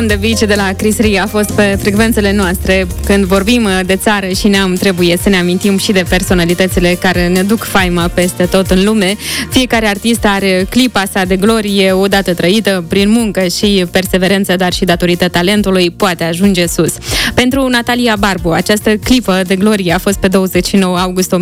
On the Beach de la Chris Rea a fost pe frecvențele noastre. Când vorbim de țară și neam, trebuie să ne amintim și de personalitățile care ne duc faima peste tot în lume. Fiecare artist are clipa sa de glorie, odată trăită prin muncă și perseverență, dar și datorită talentului poate ajunge sus. Pentru Natalia Barbu, această clipă de glorie a fost pe 29 august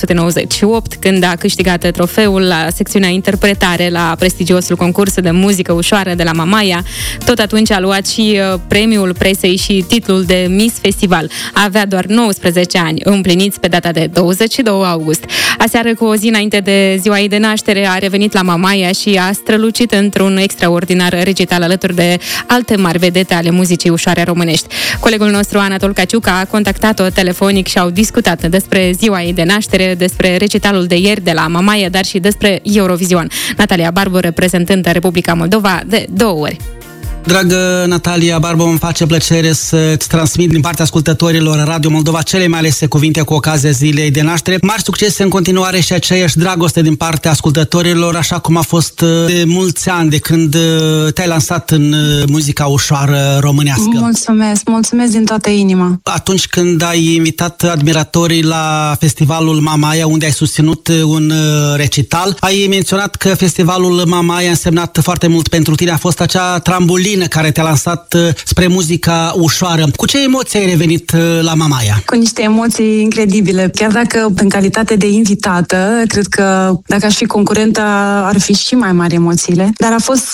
1998, când a câștigat trofeul la secțiunea interpretare la prestigiosul concurs de muzică ușoară de la Mamaia. Tot atunci a luat și premiul presei și titlul de Miss Festival. Avea doar 19 ani, împliniți pe data de 22 august. Aseară, cu o zi înainte de ziua ei de naștere, a revenit la Mamaia și a strălucit într-un extraordinar recital alături de alte mari vedete ale muzicii ușoare românești. Colegul nostru, Anatol Caciuca, a contactat-o telefonic și au discutat despre ziua ei de naștere, despre recitalul de ieri de la Mamaia, dar și despre Eurovision. Natalia Barbu, reprezentând Republica Moldova de 2 ori. Dragă Natalia Barbu, îmi face plăcere să-ți transmit din partea ascultătorilor Radio Moldova cele mai alese cuvinte cu ocazia zilei de naștere. Mari succese în continuare și aceeași dragoste din partea ascultătorilor, așa cum a fost de mulți ani de când te-ai lansat în muzica ușoară românească. Mulțumesc din toată inima. Atunci când ai invitat admiratorii la festivalul Mamaia, unde ai susținut un recital, ai menționat că festivalul Mamaia a însemnat foarte mult pentru tine, a fost acea trambulină care te-a lansat spre muzica ușoară. Cu ce emoții ai revenit la Mamaia? Cu niște emoții incredibile. Chiar dacă în calitate de invitată, cred că dacă aș fi concurentă, ar fi și mai mari emoțiile. Dar a fost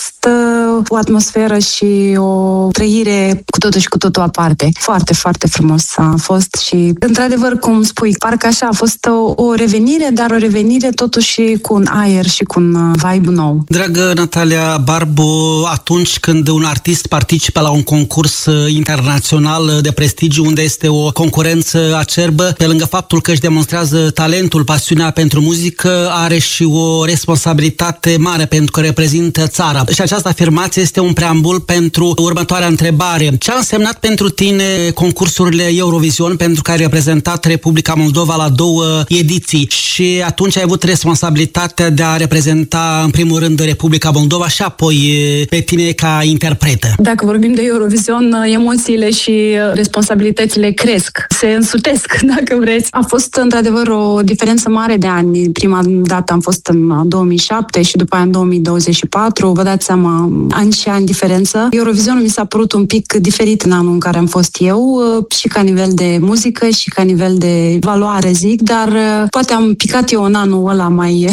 o atmosferă și o trăire cu totul și cu totul aparte. Foarte, foarte frumos a fost și, într-adevăr, cum spui, parcă așa a fost o revenire, dar o revenire totuși cu un aer și cu un vibe nou. Dragă Natalia Barbu, atunci când un artist participă la un concurs internațional de prestigiu, unde este o concurență acerbă, pe lângă faptul că își demonstrează talentul, pasiunea pentru muzică, are și o responsabilitate mare pentru că reprezintă țara. Și această afirmație este un preambul pentru următoarea întrebare. Ce a însemnat pentru tine concursurile Eurovision, pentru că ai reprezentat Republica Moldova la 2 ediții și atunci ai avut responsabilitatea de a reprezenta în primul rând Republica Moldova și apoi pe tine ca interpretă? Dacă vorbim de Eurovision, emoțiile și responsabilitățile cresc, se însultesc, dacă vreți. A fost într-adevăr o diferență mare de ani. Prima dată am fost în 2007 și după aia în 2024. Vă dați seama, ani și ani diferență. Eurovisionul mi s-a părut un pic diferit în anul în care am fost eu, și ca nivel de muzică și ca nivel de valoare, zic, dar poate am picat eu în anul ăla mai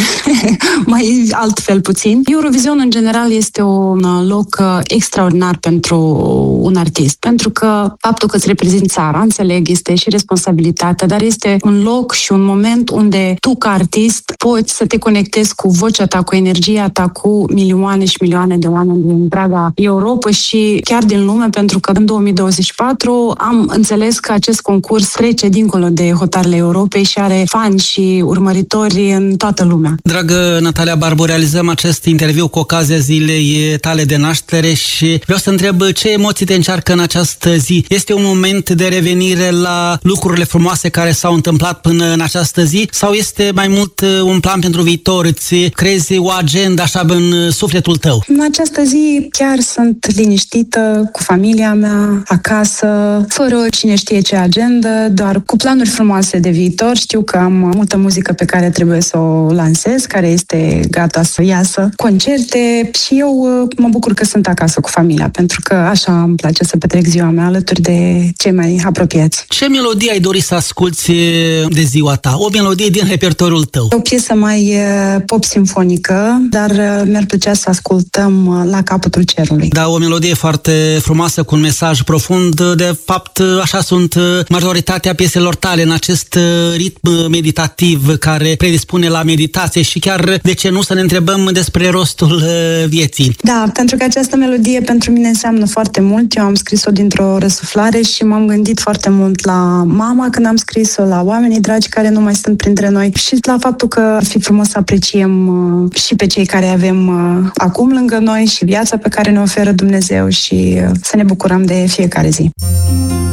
altfel puțin. Eurovision în general este un loc extraordinar pentru un artist, pentru că faptul că îți reprezinți țara, înțeleg, este și responsabilitatea, dar este un loc și un moment unde tu, ca artist, poți să te conectezi cu vocea ta, cu energia ta, cu milioane și milioane de oameni din întreaga Europa și chiar din lume, pentru că în 2024 am înțeles că acest concurs trece dincolo de hotarele Europei și are fani și urmăritori în toată lumea. Dragă Natalia Barbu, realizăm acest interviu cu ocazia zilei tale de naștere și vreau să întreb ce emoții te încearcă în această zi. Este un moment de revenire la lucrurile frumoase care s-au întâmplat până în această zi sau este mai mult un plan pentru viitor? Îți creezi o agendă așa în sufletul tău? În această zi chiar sunt liniștită cu familia mea, acasă, fără cine știe ce agendă, doar cu planuri frumoase de viitor. Știu că am multă muzică pe care trebuie să o lansez, care este gata să iasă, concerte și eu mă bucur că sunt acasă cu familia, pentru că așa îmi place să petrec ziua mea alături de cei mai apropiați. Ce melodie ai dori să asculți de ziua ta? O melodie din repertoriul tău? O piesă mai pop simfonică, dar mi-ar plăcea să ascultăm La capătul cerului. Da, o melodie foarte frumoasă, cu un mesaj profund. De fapt, așa sunt majoritatea pieselor tale, în acest ritm meditativ care predispune la meditație și chiar, de ce nu, să ne întrebăm despre rostul vieții. Da, pentru că această melodie pentru mine înseamnă foarte mult. Eu am scris-o dintr-o răsuflare și m-am gândit foarte mult la mama când am scris-o, la oamenii dragi care nu mai sunt printre noi și la faptul că ar fi frumos să apreciem și pe cei care avem acum lângă noi și viața pe care ne oferă Dumnezeu și să ne bucurăm de fiecare zi.